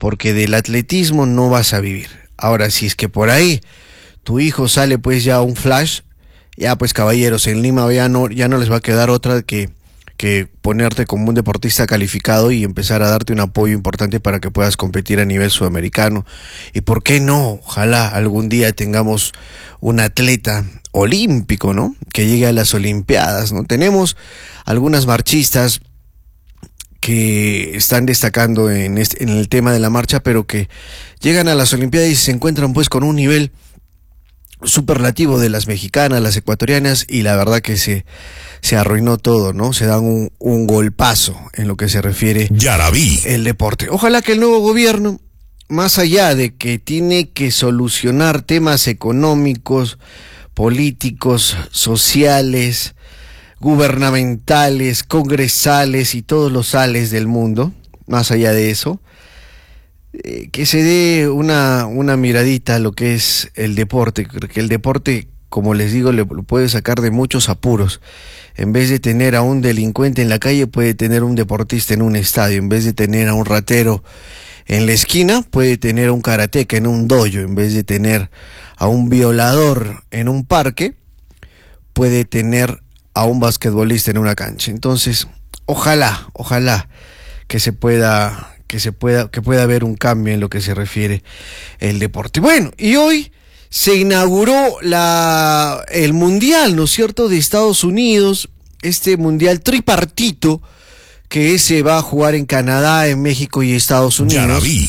porque del atletismo no vas a vivir. Ahora, si es que por ahí tu hijo sale pues ya un flash, ya pues caballeros, en Lima ya no les va a quedar otra que ponerte como un deportista calificado y empezar a darte un apoyo importante para que puedas competir a nivel sudamericano. Y por qué no, ojalá algún día tengamos un atleta olímpico, ¿no? Que llegue a las Olimpiadas, ¿no? Tenemos algunas marchistas que están destacando en el tema de la marcha, pero que llegan a las Olimpiadas y se encuentran pues con un nivel superlativo de las mexicanas, las ecuatorianas, y la verdad que se arruinó todo, ¿no? Se dan un golpazo en lo que se refiere el deporte. Ojalá que el nuevo gobierno, más allá de que tiene que solucionar temas económicos, políticos, sociales, gubernamentales, congresales y todos los sales del mundo, más allá de eso, que se dé una miradita a lo que es el deporte, que el deporte, como les digo, lo puede sacar de muchos apuros. En vez de tener a un delincuente en la calle, puede tener un deportista en un estadio. En vez de tener a un ratero en la esquina, puede tener a un karateca en un dojo. En vez de tener a un violador en un parque, puede tener a un basquetbolista en una cancha. Entonces, ojalá que pueda haber un cambio en lo que se refiere el deporte. Bueno, y hoy se inauguró el Mundial, ¿no es cierto?, de Estados Unidos, este Mundial tripartito que se va a jugar en Canadá, en México y Estados Unidos. Ya la vi.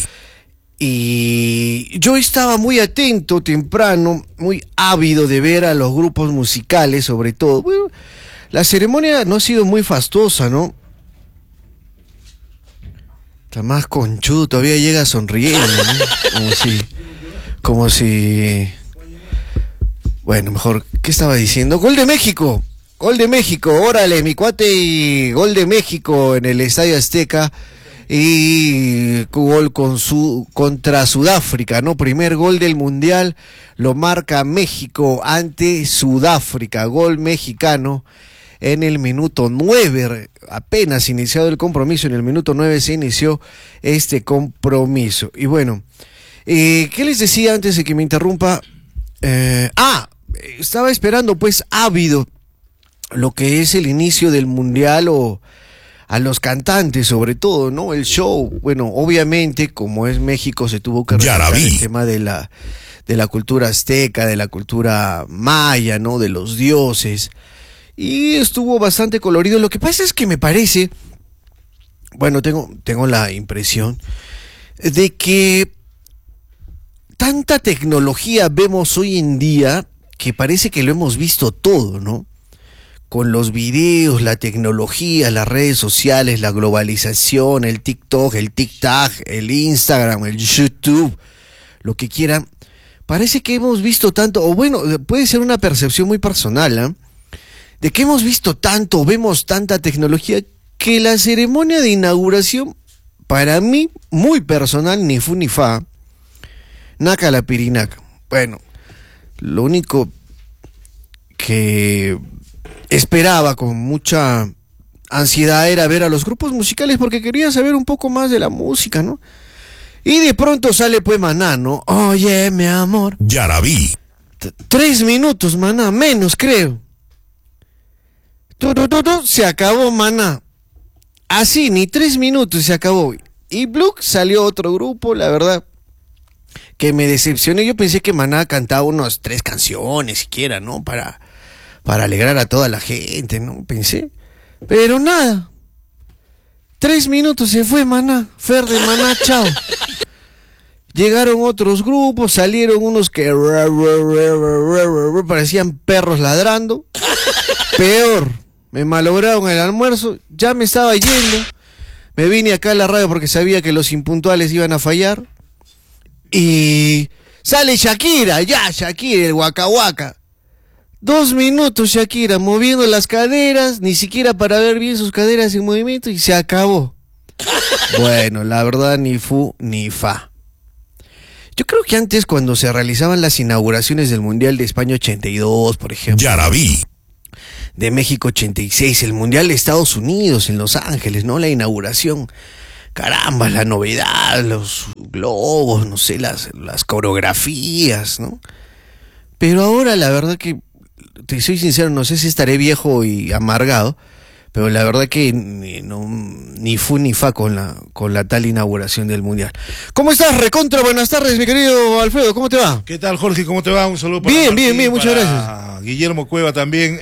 Y yo estaba muy atento temprano, muy ávido de ver a los grupos musicales, sobre todo. Bueno, la ceremonia no ha sido muy fastuosa, ¿no? Está más conchudo, todavía llega sonriendo, ¿no? Como si... Bueno, mejor, ¿qué estaba diciendo? ¡Gol de México! ¡Gol de México! ¡Órale, mi cuate! Y gol de México en el Estadio Azteca. Y gol contra Sudáfrica, ¿no? Primer gol del Mundial lo marca México ante Sudáfrica. Gol mexicano en el minuto 9. Apenas iniciado el compromiso, en el minuto 9 se inició este compromiso. Y bueno, ¿qué les decía antes de que me interrumpa? Estaba esperando pues ávido lo que es el inicio del Mundial, o a los cantantes sobre todo, ¿no? El show. Bueno, obviamente, como es México, se tuvo que respetar el tema de la cultura azteca, de la cultura maya, ¿no? De los dioses. Y estuvo bastante colorido. Lo que pasa es que me parece, bueno, tengo la impresión de que tanta tecnología vemos hoy en día que parece que lo hemos visto todo, ¿no? Con los videos, la tecnología, las redes sociales, la globalización, el TikTok, el TikTok, el Instagram, el YouTube, lo que quieran. Parece que hemos visto tanto, o bueno, puede ser una percepción muy personal, ¿eh? De que hemos visto tanto, vemos tanta tecnología, que la ceremonia de inauguración, para mí, muy personal, ni fu ni fa, naca la pirinaca. Bueno, lo único que esperaba con mucha ansiedad era ver a los grupos musicales, porque quería saber un poco más de la música, ¿no? Y de pronto sale pues Maná, ¿no? Oye, mi amor. Ya la vi. 3 minutos, Maná, menos creo. Se acabó Maná. Así, ni 3 minutos se acabó. Y Blue salió otro grupo, la verdad que me decepcioné. Yo pensé que Maná cantaba unas 3 canciones siquiera, ¿no? Para alegrar a toda la gente, ¿no? Pensé. Pero nada. 3 minutos se fue Maná. Fer de Maná, chao. Llegaron otros grupos, salieron unos que parecían perros ladrando. Peor. Me malograron el almuerzo. Ya me estaba yendo. Me vine acá a la radio porque sabía que los impuntuales iban a fallar. Y sale Shakira, el Waka Waka. 2 minutos Shakira moviendo las caderas, ni siquiera para ver bien sus caderas en movimiento, y se acabó. Bueno, la verdad, ni fu ni fa. Yo creo que antes, cuando se realizaban las inauguraciones del Mundial de España 82, por ejemplo. Ya la vi. De México 86, el Mundial de Estados Unidos en Los Ángeles, ¿no? La inauguración. Caramba, la novedad, los globos, no sé, las coreografías, ¿no? Pero ahora la verdad que, te soy sincero, no sé si estaré viejo y amargado, pero la verdad que ni fu ni fa con la tal inauguración del Mundial. ¿Cómo estás, recontra? Buenas tardes, mi querido Alfredo, ¿cómo te va? ¿Qué tal, Jorge? ¿Cómo te va? Un saludo para Bien, Martín, bien, muchas para gracias. Guillermo Cueva también,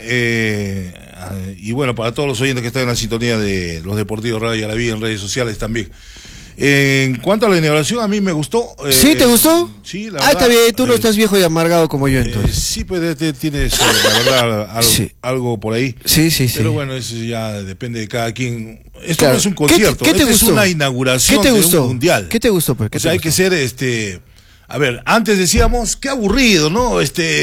y bueno, para todos los oyentes que están en la sintonía de los Deportivos Radio y a la vida en redes sociales también. En cuanto a la inauguración, a mí me gustó. ¿Sí, te gustó? Sí, la verdad. Está bien, tú no estás viejo y amargado como yo entonces. Sí, pues tienes, la verdad, algo, Sí. algo por ahí. Sí. Pero bueno, eso ya depende de cada quien. Esto Claro. no es un concierto, ¿Qué te es gustó? una inauguración ¿Qué te de gustó? un mundial. ¿Qué te gustó, pues? ¿Qué O sea, te hay que ser, a ver, antes decíamos, qué aburrido, ¿no?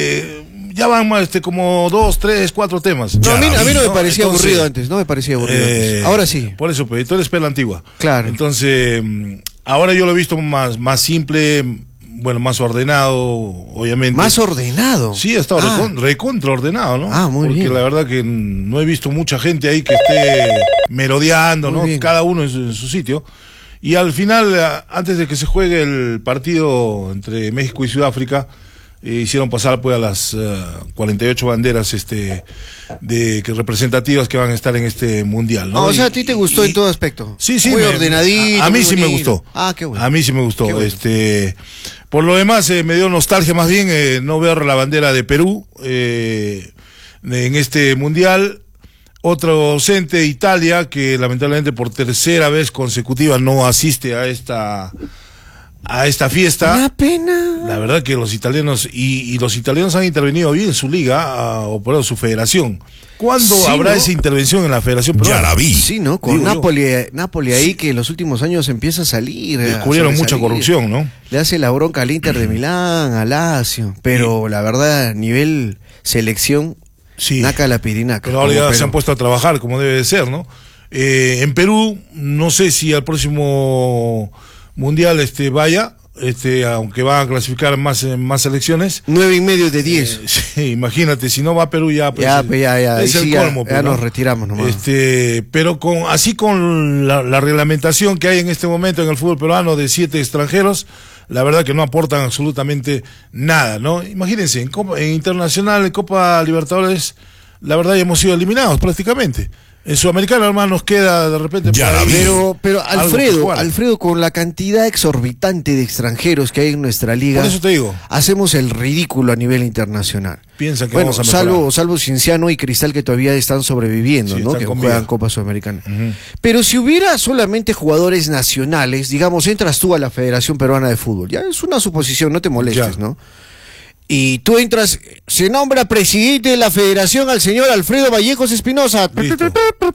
Ya van como 2, 3, 4 temas. No, a mí no me ¿no? parecía Entonces, aburrido antes, no me parecía aburrido antes. Ahora sí. Por eso, pues, tú eres pela antigua. Claro. Entonces, ahora yo lo he visto más simple, bueno, más ordenado, obviamente. Más ordenado. Sí, ha estado recontra ordenado, ¿no? Muy Porque bien. la verdad que no he visto mucha gente ahí que esté merodeando, Muy ¿no? bien. Cada uno en su sitio. Y al final, antes de que se juegue el partido entre México y Sudáfrica, hicieron pasar pues a las 48 banderas representativas que van a estar en este mundial, ¿no? O sea, a ti te gustó en todo aspecto. Sí, muy ordenadito. A mí muy sí me bonito. gustó. Qué bueno. A mí sí me gustó. Qué bueno. Por lo demás, me dio nostalgia más bien no ver la bandera de Perú en este mundial. Otro ausente, Italia, que lamentablemente por tercera vez consecutiva no asiste a esta fiesta. Una pena. La verdad que los italianos, y los italianos han intervenido bien en su liga, o por su federación. ¿Cuándo Sí, habrá ¿no? esa intervención en la federación peruana? Ya la vi. Sí, ¿no? Con Digo Napoli ahí que en los últimos años empieza a salir. Descubrieron mucha sobresalir. corrupción, ¿no? Le hace la bronca al Inter de Milán, al Lazio. Pero la verdad, nivel selección, Sí. naca la pirinaca. Pero ahora como ya Perú. se han puesto a trabajar como debe de ser, ¿no? En Perú, no sé si al próximo mundial vaya, aunque van a clasificar más selecciones. 9,5 de 10. Sí, imagínate, si no va a Perú ya, pues, ya. es ahí el sí, colmo. ya pues, ¿no? nos retiramos nomás. Pero así con la reglamentación que hay en este momento en el fútbol peruano de 7 extranjeros, la verdad que no aportan absolutamente nada, ¿no? Imagínense, en Internacional, en Copa Libertadores, la verdad ya hemos sido eliminados prácticamente. En Sudamericana, hermano, nos queda de repente Ya por la ahí vi. Pero algo que jugar. Alfredo, con la cantidad exorbitante de extranjeros que hay en nuestra liga, Por eso te digo, hacemos el ridículo a nivel internacional. piensa que Bueno, vamos a mejorar. salvo Cienciano y Cristal que todavía están sobreviviendo, Sí, ¿no? están Que con juegan vida. Copa Sudamericana. Ujú. Pero si hubiera solamente jugadores nacionales, digamos, entras tú a la Federación Peruana de Fútbol, ya es una suposición, no te molestes, Ya. ¿no? Y tú entras, se nombra presidente de la Federación al señor Alfredo Vallejos Espinosa. Listo.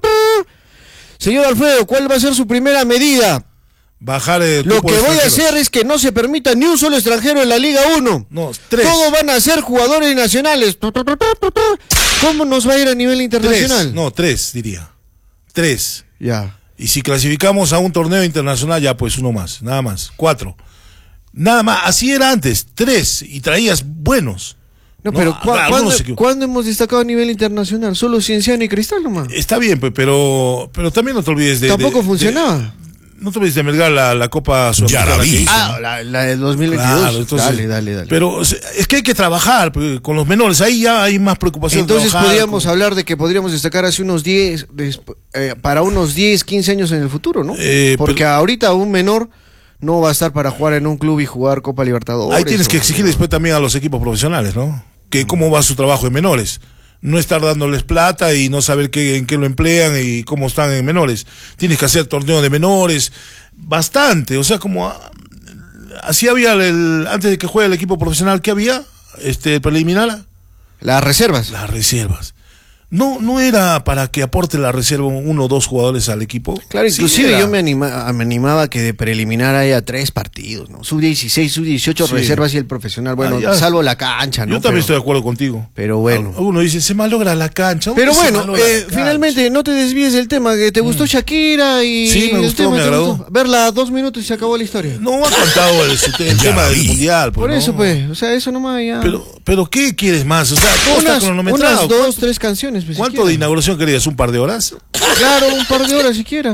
Señor Alfredo, ¿cuál va a ser su primera medida? Bajar el Lo cupo que de voy a extranjeros. hacer es que no se permita ni un solo extranjero en la Liga 1. No, 3. Todos van a ser jugadores nacionales. ¿Cómo nos va a ir a nivel internacional? 3, no, 3 diría. 3. Ya. Y si clasificamos a un torneo internacional, ya pues uno más, nada más. 4. Nada más, así era antes, 3, y traías buenos. No, pero algunos se ¿cuándo hemos destacado a nivel internacional? Solo Cienciano y Cristal nomás. Está bien, pues, pero también no te olvides de... Tampoco de- funcionaba. no te olvides de Melgar la Copa Sudamericana. Ya la vi. que hizo, La del 2022. Claro, entonces, dale. Pero o sea, es que hay que trabajar pues, con los menores, ahí ya hay más preocupación. Entonces trabajar podríamos con- hablar de que podríamos destacar hace unos 10, para unos 10, 15 años en el futuro, ¿no? Porque pero- ahorita un menor no va a estar para jugar en un club y jugar Copa Libertadores. Ahí tienes que o- exigir después también a los equipos profesionales, ¿no? Que cómo va su trabajo en menores. No estar dándoles plata y no saber en qué lo emplean y cómo están en menores. Tienes que hacer torneos de menores, bastante. O sea, como así había antes de que juegue el equipo profesional, ¿qué había? Preliminar, Las reservas. las reservas. No era para que aporte la reserva 1 o 2 jugadores al equipo. Claro, Sí inclusive era. yo me animaba que de preliminar haya 3 partidos, ¿no? Sub-16, sub-18 Sí. reservas y el profesional, bueno, Ya. salvo la cancha, ¿no? Yo también Pero- estoy de acuerdo contigo. Pero bueno. Uno dice, se malogra la cancha. Pero ¿Dónde se bueno, malogra la cancha? finalmente no te desvíes del tema, que te gustó Shakira y Sí, me el gustó, tema me te agradó. gustó. Verla 2 minutos y se acabó la historia. No ha cantado el Ya tema la del vi. mundial. Por ¿no? eso, pues, o sea, eso nomás ya. Pero ¿qué quieres más? O sea, todo está unas cronometrado. 2, 3 canciones, pues, ¿Cuánto siquiera. de inauguración querías? ¿Un par de horas? Claro, un par de horas siquiera.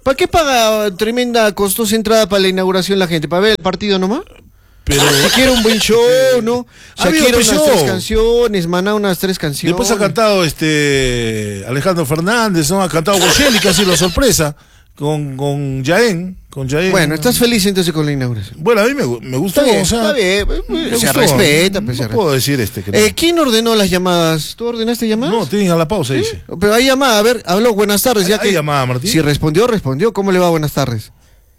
¿Para qué paga tremenda costosa entrada para la inauguración la gente? ¿Para ver el partido nomás? Pero si quiere un buen show, ¿no? O sea, quiere unas 3 canciones, Maná unas 3 canciones. Después ha cantado Alejandro Fernández, ¿no? Ha cantado Bocelli, casi la sorpresa, con Yaén. Bueno, ¿estás feliz entonces con la inauguración? Bueno, a mí me gustó. Está bien, se respeta. No puedo decir que no. ¿Quién ordenó las llamadas? ¿Tú ordenaste llamadas? No, tienen a la pausa, ¿sí? dice. Pero hay llamada, a ver, habló, buenas tardes. ¿Hay llamada, Martín? Si respondió. ¿Cómo le va? Buenas tardes.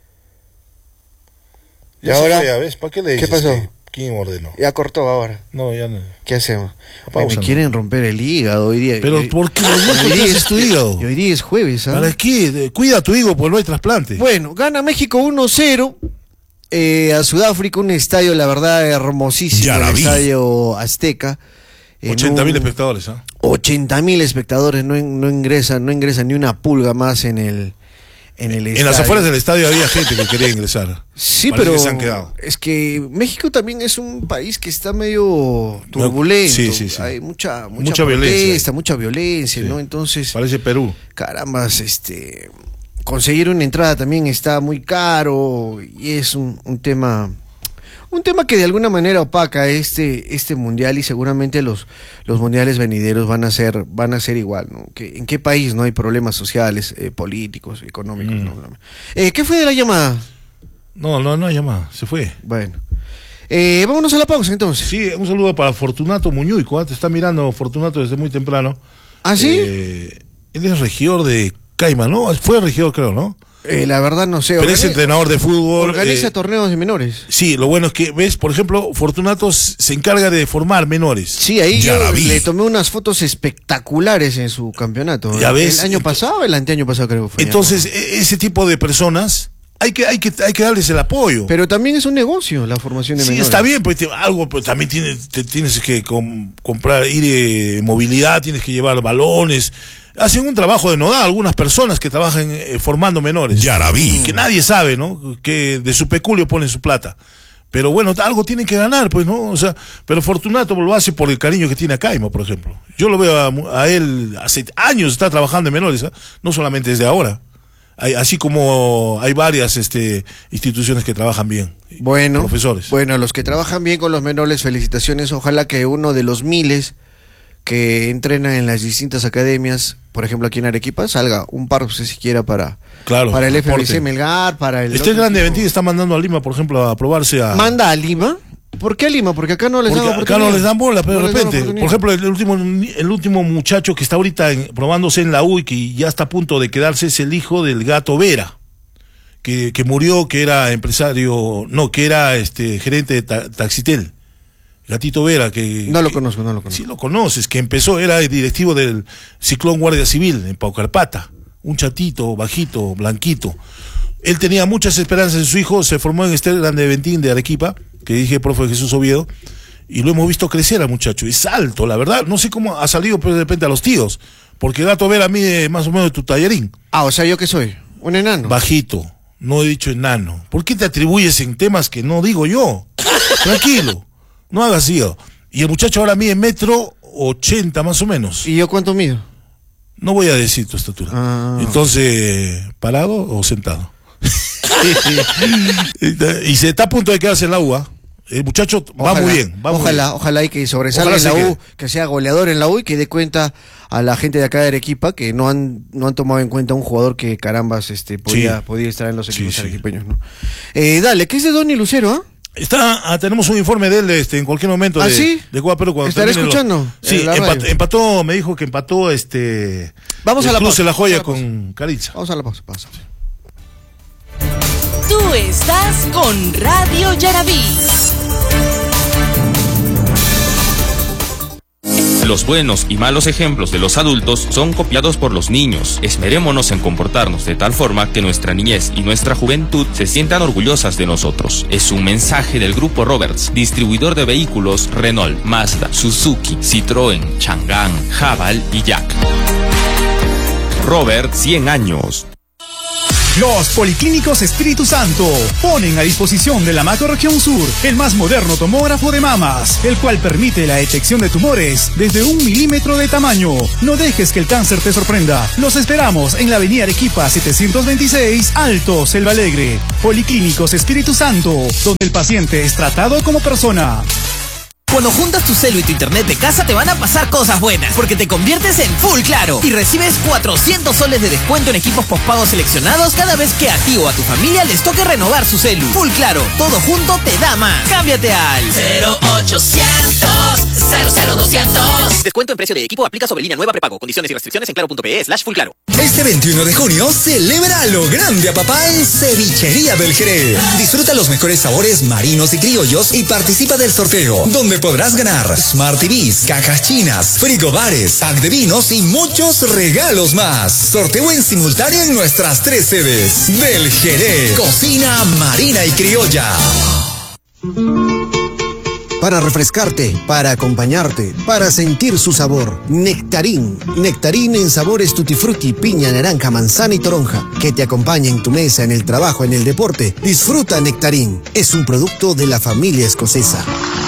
¿Y ahora? ¿Ves? ¿Para qué le dices? ¿Qué pasó? ¿Quién ordenó? Ya cortó ahora. No, ya no. ¿Qué hacemos? Pausa, me quieren romper el hígado hoy día. Pero ¿por qué es tu hígado? Y hoy día es jueves, ¿ah? ¿Para qué? Cuida a tu hígado porque no hay trasplante. Bueno, gana México 1-0 a Sudáfrica, un estadio, la verdad, hermosísimo, el estadio Azteca. 80.000 espectadores, ¿ah? 80.000 espectadores, no ingresa ni una pulga más en el estadio. En las afueras del estadio había gente que quería ingresar. Sí, parece pero que se han quedado. Es que México también es un país que está medio turbulento. Sí. Hay mucha violencia, mucha violencia, ¿no? Entonces, parece Perú. Caramba, conseguir una entrada también está muy caro y es un tema que de alguna manera opaca este mundial, y seguramente los mundiales venideros van a ser igual, ¿no? ¿En qué país no hay problemas sociales, políticos, económicos? ¿No? ¿Qué fue de la llamada? No hay llamada, se fue. Bueno, vámonos a la pausa entonces. Sí, un saludo para Fortunato Muñuico, te está mirando Fortunato desde muy temprano. ¿Ah, sí? Él es regidor de Caima, ¿no? Fue regidor, creo, ¿no? La verdad no sé. Pero es entrenador de fútbol. Organiza torneos de menores. Sí, lo bueno es que, ves, por ejemplo, Fortunato se encarga de formar menores. Sí, ahí yo le tomé unas fotos espectaculares en su campeonato. Ya ves. El año pasado, el anteaño pasado creo que fue. Entonces, ese tipo de personas hay que darles el apoyo. Pero también es un negocio la formación de menores. Sí, está bien, pues también tienes que comprar, movilidad, tienes que llevar balones. Hacen un trabajo de nodal algunas personas que trabajan formando menores. Yarabí. Que nadie sabe, ¿no? Que de su peculio ponen su plata. Pero bueno, algo tienen que ganar, pues, ¿no? O sea, pero Fortunato lo hace por el cariño que tiene a Caima, por ejemplo. Yo lo veo a él, hace años está trabajando en menores, ¿eh? No solamente desde ahora. Así como hay varias instituciones que trabajan bien. Bueno, profesores. Bueno, los que trabajan bien con los menores, felicitaciones. Ojalá que uno de los miles que entrenan en las distintas academias, por ejemplo aquí en Arequipa, salga un par, si siquiera para el FBC Melgar, para el... Grande Ventín está mandando a Lima, por ejemplo, a probarse a... ¿Manda a Lima? ¿Por qué a Lima? Porque acá no les dan oportunidad. Acá no les dan bola, pero de repente, por ejemplo, el último muchacho que está ahorita probándose en la U y que ya está a punto de quedarse es el hijo del Gato Vera, que murió, que era empresario, no, que era gerente de Taxitel. Gatito Vera, que... No lo conozco. Sí lo conoces, que era el directivo del Ciclón Guardia Civil en Paucarpata. Un chatito, bajito, blanquito. Él tenía muchas esperanzas en su hijo, se formó en Grande Ventín de Arequipa, que dije profe Jesús Oviedo, y lo hemos visto crecer al muchacho. Es alto, la verdad. No sé cómo ha salido pues, de repente a los tíos, porque Gato Vera mide más o menos de tu tallarín. Ah, o sea, ¿yo qué soy? ¿Un enano? Bajito, no he dicho enano. ¿Por qué te atribuyes en temas que no digo yo? Tranquilo. No hagas lío. Y el muchacho ahora mide 1,80 m más o menos. ¿Y yo cuánto mido? No voy a decir tu estatura. Entonces, ¿parado o sentado? Y se está a punto de quedarse en la U. El muchacho va muy bien. Ojalá y que sobresalga en la U, que sea goleador en la U y que dé cuenta a la gente de acá de Arequipa que no han tomado en cuenta un jugador que carambas podía estar en los equipos arequipeños, ¿no? Dale, ¿qué es de Donny Lucero, ah? Tenemos un informe de él en cualquier momento ¿sí? de Cuba Perú cuando ¿estaré escuchando? Sí, empató, me dijo que empató Vamos a la pausa. La Joya con Caritza. Vamos a la pausa. Tú estás con Radio Yarabí. Los buenos y malos ejemplos de los adultos son copiados por los niños. Esmerémonos en comportarnos de tal forma que nuestra niñez y nuestra juventud se sientan orgullosas de nosotros. Es un mensaje del Grupo Roberts, distribuidor de vehículos Renault, Mazda, Suzuki, Citroën, Chang'an, Haval y Jack. Robert, 100 años. Los Policlínicos Espíritu Santo ponen a disposición de la Macrorregión Sur el más moderno tomógrafo de mamas, el cual permite la detección de tumores desde 1 milímetro de tamaño. No dejes que el cáncer te sorprenda. Los esperamos en la avenida Arequipa 726, Alto, Selva Alegre. Policlínicos Espíritu Santo, donde el paciente es tratado como persona. Cuando juntas tu celu y tu internet de casa te van a pasar cosas buenas, porque te conviertes en Full Claro y recibes 400 soles de descuento en equipos postpagos seleccionados cada vez que a ti o a tu familia les toque renovar su celu. Full Claro, todo junto te da más. Cámbiate al 0800 00200. Descuento en precio de equipo aplica sobre línea nueva prepago. Condiciones y restricciones en claro.pe/fullclaro. Este 21 de junio celebra a lo grande a papá en Cevichería del Jerez. Disfruta los mejores sabores marinos y criollos y participa del sorteo, donde podrás ganar Smart TVs, cajas chinas, frigobares, pack de vinos y muchos regalos más. Sorteo en simultáneo en nuestras 3 sedes. Del Jerez, cocina marina y criolla. Para refrescarte, para acompañarte, para sentir su sabor. Nectarín. Nectarín en sabores tutti frutti, piña, naranja, manzana y toronja. Que te acompaña en tu mesa, en el trabajo, en el deporte. Disfruta Nectarín. Es un producto de la familia escocesa.